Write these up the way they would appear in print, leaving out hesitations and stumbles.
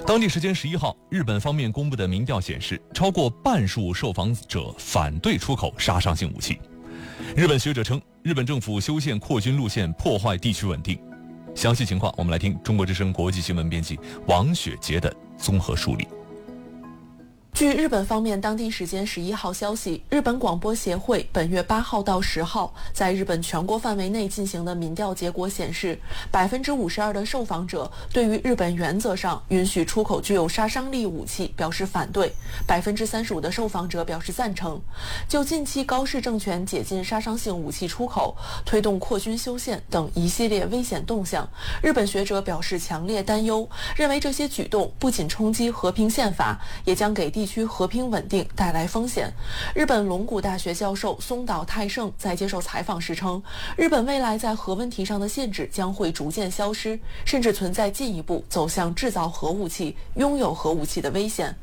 当地时间11号，日本方面公布的民调显示，超过半数受访者反对出口杀伤性武器。日本学者称，日本政府修宪扩军路线破坏地区稳定。详细情况，我们来听中国之声国际新闻编辑王雪杰的综合梳理。 据日本方面当地时间11号消息，日本广播协会本月8号到10号在日本全国范围内进行的民调结果显示，52%的受访者对于日本原则上允许出口具有杀伤力武器表示反对，35%的受访者表示赞成。就近期高市政权解禁杀伤性武器出口、推动扩军修宪等一系列危险动向，日本学者表示强烈担忧，认为这些举动不仅冲击和平宪法，也将给地区和平稳定带来风险。日本龙谷大学教授松岛泰胜在接受采访时称，日本未来在核问题上的限制将会逐渐消失，甚至存在进一步走向制造核武器、拥有核武器的危险。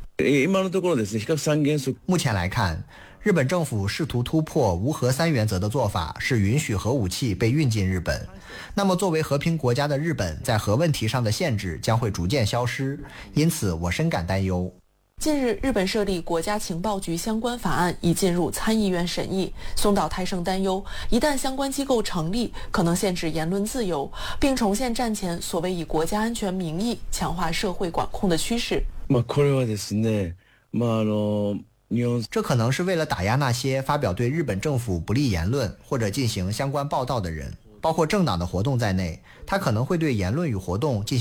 目前来看，日本政府试图突破无核三原则的做法是允许核武器被运进日本。那么作为和平国家的日本在核问题上的限制将会逐渐消失，因此我深感担忧。 近日，日本设立国家情报局相关法案已进入参议院审议。松岛泰胜担忧，一旦相关机构成立，可能限制言论自由，并重现战前所谓以国家安全名义强化社会管控的趋势。 这可能是为了打压那些发表对日本政府不利言论或者进行相关报道的人，包括政党的活动在内，它可能会对言论与活动进行